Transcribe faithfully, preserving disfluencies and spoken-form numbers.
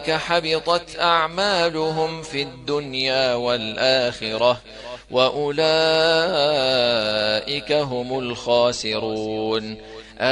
أولئك حبطت أعمالهم في الدنيا والآخرة وأولئك هم الخاسرون